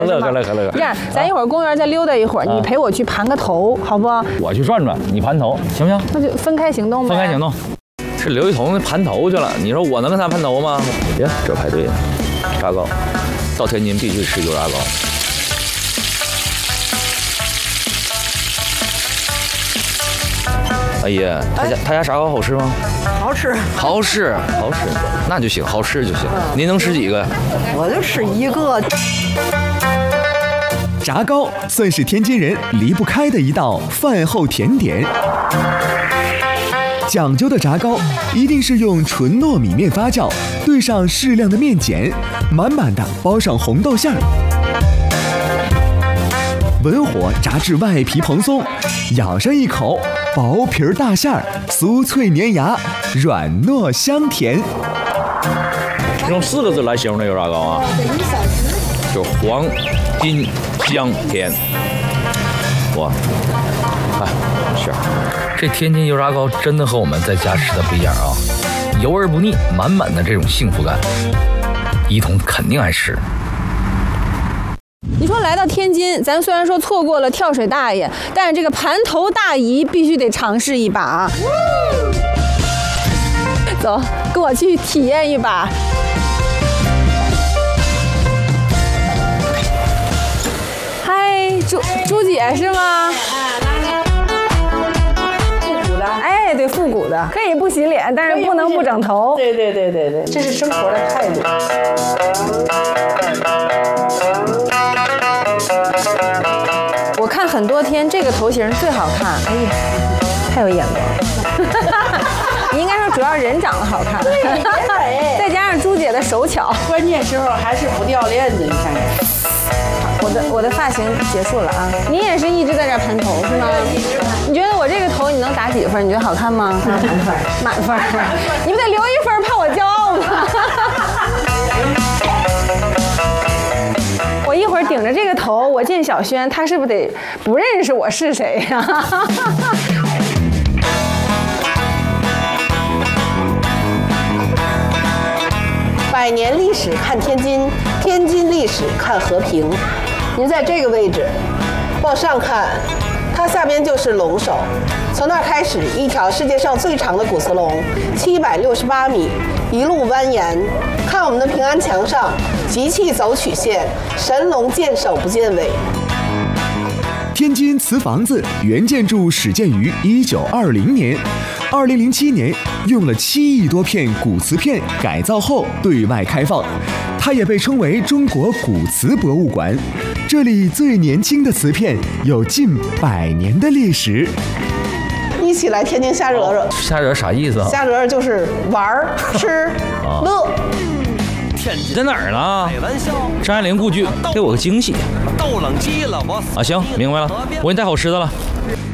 乐呵。 这样，咱一会儿公园再溜达一会儿，你陪我去盘个头，好不？ 我去转转，你盘头，行不行？ 那就分开行动呗。 分开行动。是刘一彤盘头去了，你说我能跟他盘头吗？别，这排队呢，炸糕，到天津必须吃油炸糕。哎呀，他家炸糕好吃吗？ 好吃， 那就行，好吃就行。您能吃几个？ 我就吃一个。 炸糕算是天津人离不开的一道饭后甜点。讲究的炸糕一定是用纯糯米面发酵，兑上适量的面碱，满满的包上红豆馅儿。文火炸至外皮蓬松，咬上一口，薄皮大馅儿，酥脆粘牙，软糯香甜。 用4个字来形容这油炸糕啊，就黄金香甜。哇，哎，是。这天津油炸糕真的和我们在家吃的不一样啊，油而不腻，满满的这种幸福感，一彤肯定爱吃。 你说来到天津，咱虽然说错过了跳水大爷，但是这个盘头大姨必须得尝试一把啊！走，跟我去体验一把。嗨，朱姐是吗？哎，对，复古的，可以不洗脸，但是不能不整头。 对，这是生活的态度。 我看很多天，这个头型最好看。哎呀，太有眼光。你应该说主要人长得好看，再加上朱姐的手巧， 关键时候还是不掉链子。你看看， 我的发型结束了啊！你也是一直在这盘头是吗？你觉得我这个头你能打几分？你觉得好看吗？满分。你不得留1分，怕我骄傲吗？我一会儿顶着这个头，我见小轩，他是不是得不认识我是谁呀？ 100年历史看天津，天津历史看和平。您在这个位置，往上看，它下边就是龙首，从那儿开始，一条世界上最长的古瓷龙，768米，一路蜿蜒。看我们的平安墙上，集气走曲线，神龙见首不见尾。 天津瓷房子原建筑始建于1920年，2007年用了7亿多片古瓷片改造后对外开放，它也被称为中国古瓷博物馆。这里最年轻的瓷片有近100年的历史。 一起来天津瞎惹惹。 瞎惹啥意思啊？ 瞎惹惹就是玩、吃、乐。 你在哪儿呢？张爱玲故居，给我个惊喜。 逗冷机了，我啊，行，明白了，我给你带好吃的了。